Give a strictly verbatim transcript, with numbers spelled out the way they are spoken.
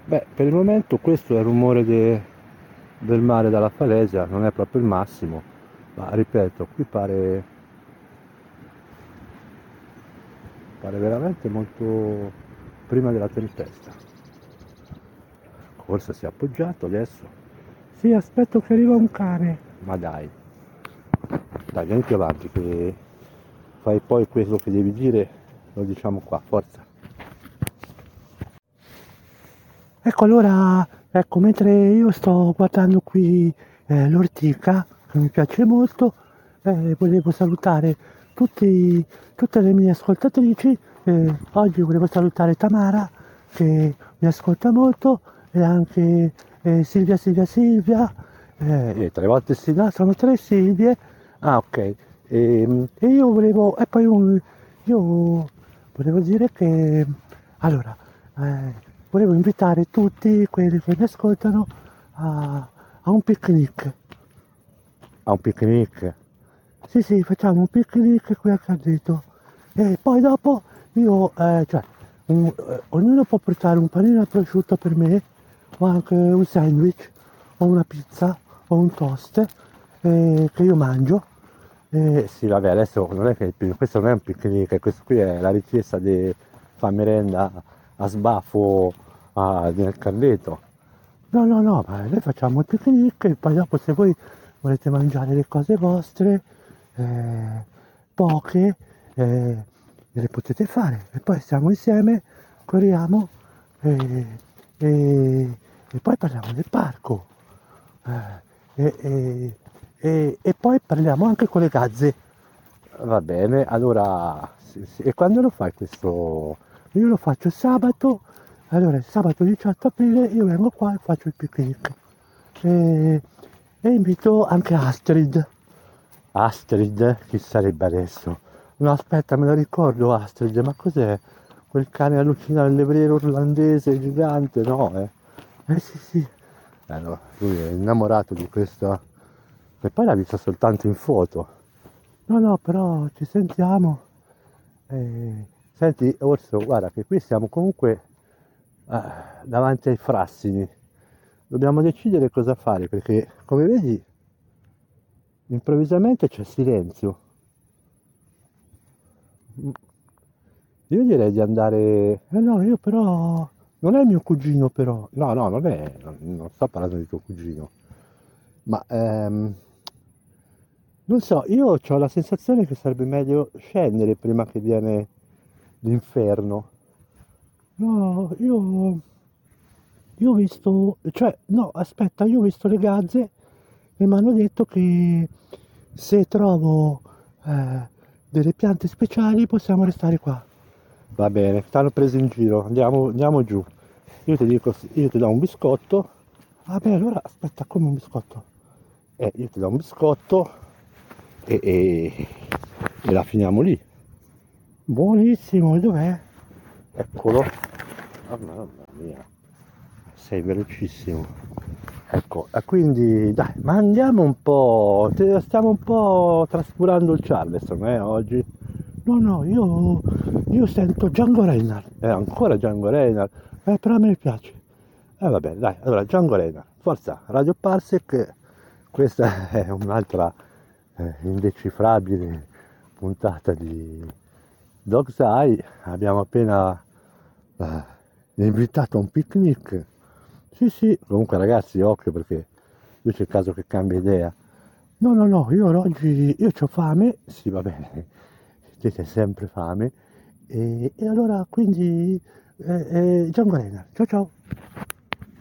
Beh, per il momento questo è il rumore de- del mare dalla Falesia, non è proprio il massimo, ma ripeto, qui pare, pare veramente molto prima della tempesta. Forse si è appoggiato adesso. Sì, aspetto che arriva un cane. Ma dai, dai, vieni più avanti che fai poi quello che devi dire, lo diciamo qua, forza. Ecco, allora, ecco, mentre io sto guardando qui eh, l'ortica, che mi piace molto, eh, volevo salutare tutti, tutte le mie ascoltatrici. Eh, oggi volevo salutare Tamara, che mi ascolta molto, e anche eh, Silvia, Silvia, Silvia. Eh, e tre volte sì, no, sono tre Silvie. Ah, ok. E, e io volevo, e poi un, io volevo dire che, allora, eh, volevo invitare tutti quelli che mi ascoltano a, a un picnic. A un picnic? Sì, sì, facciamo un picnic qui a Carrito. E poi dopo io, eh, cioè, un- eh, ognuno può portare un panino al prosciutto per me, o anche un sandwich, o una pizza, o un toast, eh, che io mangio. Eh, sì, vabbè, adesso non è che il pic- questo non è un picnic, questo qui è la richiesta di fa merenda a sbaffo ah, nel carretto. No, no, no, ma noi facciamo il picnic e poi dopo se voi volete mangiare le cose vostre, eh, poche, eh, le potete fare. E poi stiamo insieme, corriamo e, e- e poi parliamo del parco. Eh, e, e- e- e poi parliamo anche con le gazze. Va bene, allora, sì, sì. E quando lo fai questo? Io lo faccio sabato, allora il sabato diciotto aprile io vengo qua e faccio il picnic. E, e invito anche Astrid. Astrid? Chi sarebbe adesso? No, aspetta, me lo ricordo Astrid, ma cos'è? Quel cane allucinante, il levriero irlandese gigante? No, eh? Eh sì, sì. Eh, no, lui è innamorato di questa... E poi l'ha vista soltanto in foto. No, no, però ci sentiamo. Eh, senti, Orso, guarda che qui siamo comunque ah, davanti ai frassini. Dobbiamo decidere cosa fare perché, come vedi, improvvisamente c'è silenzio. Io direi di andare... Eh no, io però... Non è mio cugino però. No, no, non è... Non, non sto parlando di tuo cugino. Ma ehm, non so, io ho la sensazione che sarebbe meglio scendere prima che viene l'inferno. No, io... Io ho visto... Cioè, no, aspetta, io ho visto le gazze e mi hanno detto che se trovo eh, delle piante speciali possiamo restare qua. Va bene, stanno presi in giro, andiamo, andiamo giù. Io ti dico, io ti do un biscotto. Vabbè, allora aspetta, come un biscotto? Eh, io ti do un biscotto e, e, e la finiamo lì. Buonissimo, e dov'è? Eccolo. Oh, mamma mia, sei velocissimo. Ecco, e quindi dai, ma andiamo un po', te- stiamo un po' trascurando il Charleston, eh, oggi. No, no, io, io sento Django Reinhardt, eh, ancora Django Reinhardt, eh, però a me piace. Eh, vabbè, dai, allora Django Reinhardt, forza, Radio Parsec, questa è un'altra eh, indecifrabile puntata di Dog's Eye, abbiamo appena eh, invitato a un picnic. Sì, sì, comunque ragazzi, occhio perché qui c'è il caso che cambia idea. No, no, no, io oggi, io ho fame, sì, va bene, siete sempre fame, e, e allora quindi, eh, eh, Django Reinhardt, ciao ciao.